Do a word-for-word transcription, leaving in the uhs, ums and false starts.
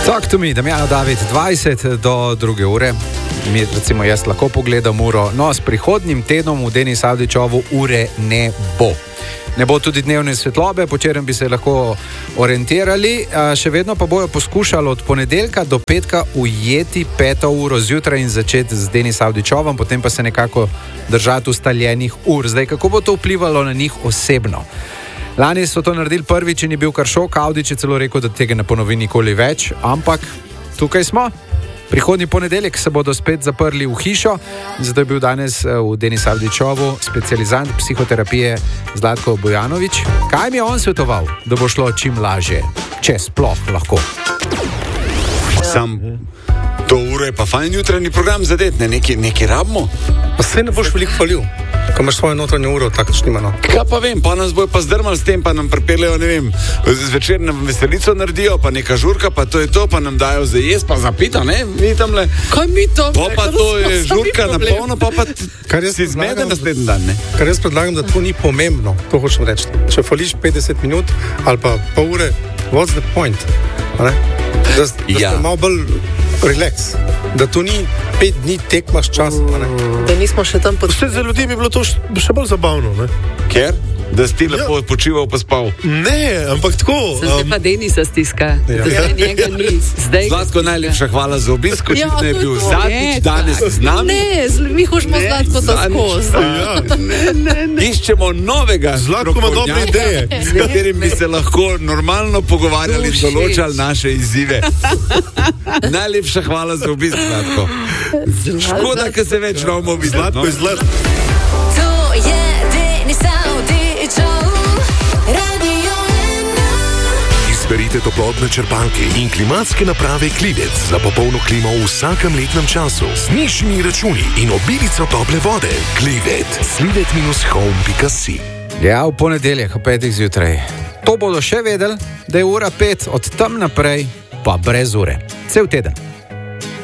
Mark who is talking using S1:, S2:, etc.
S1: Talk to me, Damjano David, dvajset do druge ure. Mi, recimo, jaz lahko pogledam uro. No, s prihodnjim tednom v Denis Avdićovu ure ne bo. Ne bo tudi dnevne svetlobe, po čerem bi se lahko orientirali. Še vedno pa bojo poskušali od ponedeljka do petka ujeti peto uro zjutraj in začeti z Denis Avdićovom, potem pa se nekako držati ustaljenih ur. Zdaj, kako bo to vplivalo na njih osebno? Lani so to naredili prvič in je bil kar šok. Avdić je celo rekel, da tega ne ponovi nikoli več, ampak tukaj smo. Prihodnji ponedeljek se bodo spet zaprli v hišo, zato je bil danes v Denis Avdićovu specializant psihoterapije Zlatko Bojanović. Kaj mi je on svetoval, da bo šlo čim lažje, če sploh lahko?
S2: Sam to uro je pa fajn jutranji program zadet, ne, nekaj, nekaj rabimo.
S3: Pa se ne boš veliko falil, ko imaš svojo notranjo uro, tako šnima, no.
S2: Kaj pa vem, pa nas bojo pa zdrmali s tem, pa nam pripeljejo, ne vem, zvečer nam veselico naredijo, pa neka žurka, pa to je to, pa nam dajo za jesti, pa za pita, ne, mi tamle.
S4: Kaj mi to?
S2: Pa pa to je žurka na polno, pa pa si zmede naslednji dan, ne.
S3: Kar jaz predlagam, da to ni pomembno, to hočem reči. Če fališ petdeset minut ali pa pol ure, what's the point? Ne? Da, da
S2: Ja.
S3: ste malo bolj relax, da to ni pet dni tekmaš čas.
S4: Da nismo še tam pod...
S5: Vse za ljudi bi bilo to še, še bolj zabavno, ne?
S2: Ker? Da si ti lepo počival pa spal.
S5: Ne, ampak tako.
S4: Zdaj pa Denisa stiska.
S3: Ja.
S4: Zdaj njega ni. Zdaj
S2: Zlatko, najlepša hvala za obisk,
S4: Ja,
S2: očitno je
S4: to je
S2: bil
S4: to.
S2: zadnjič
S4: Ne,
S2: danes z nami.
S4: Ne, z- mi hočemo
S2: Ne,
S4: Zlatko to
S2: zadnjič.
S4: skozi.
S5: Ja.
S2: Iščemo novega
S5: Zlatko ima dobre
S2: strokovnjaka,
S5: ideje.
S2: s katerim bi se lahko normalno pogovarjali in
S4: Všeč.
S2: določali naše izzive. Najlepša hvala za obisk, Zlatko. Škoda, ker se več ne bomo videli.
S5: Zlatko je zlat.
S6: To je Denis Avdićov, Radio ena.
S7: Izberite toplotne črpalke in klimatske naprave Klivec za popolno klimo v vsakem letnem času z nižjimi računi in obilico tople vode. Klivec. slivet dash home pika si.
S1: Ja, v ponedeljek, ob petih zjutraj. To bodo še vedeli, da je ura pet, od tam naprej pa brez ure. Cel teden.